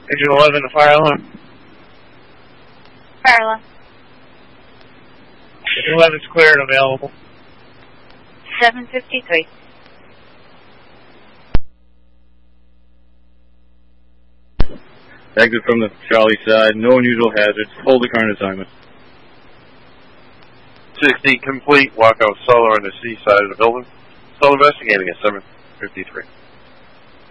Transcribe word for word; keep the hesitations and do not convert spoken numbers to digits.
Engine eleven, the fire alarm. Fire alarm. Engine eleven's clear and available. seven fifty-three. Exit from the Charlie side, no unusual hazards, hold the current assignment. sixty complete, walkout solar on the C side of the building. Still investigating at seven fifty-three.